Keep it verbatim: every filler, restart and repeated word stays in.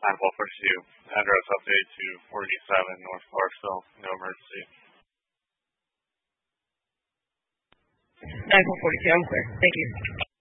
nine one pursuit. Address update to forty-seven North Clarksville. No emergency. nine four forty-two, I'm clear. Thank you.